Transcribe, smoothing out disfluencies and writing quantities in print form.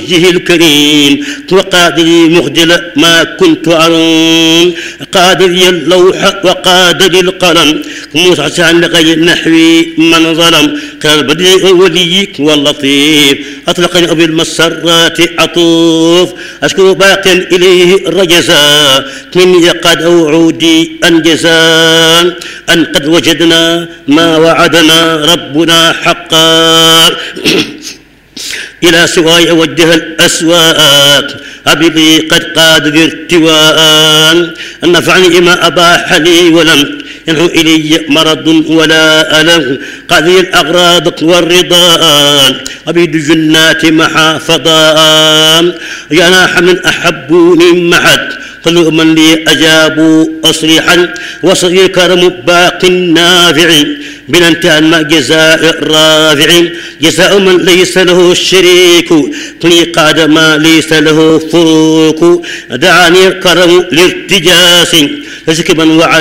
وجهه الكريم وقادري مخجل ما كنت أرون قادري اللوح وقادري القلم موسعا لغير نحوي من ظلم كالبديع وليك واللطيف أطلقني بالمسرات عطوف أشكر باق إليه الرجزاء مني قد أوعودي أنجزا أن قد وجدنا ما وعدنا ربنا حقا إلى سواي أوجه الأسواق أبدي قد قاد ارتواء نفعني ما أباح لي ولم ينحو إلي مرض ولا ألم قاضي الأغراض والرضا أبيد جنات محافظا يا ناح من أحبوني معد كل من لي أجابوا أصريحا وصغير كرم باق نافع بلا انتهى ما جزاء رافع جزاء من ليس له الشريك كل قاد ما ليس له فروق دعاني الكرم لارتجاس فسكبا وعد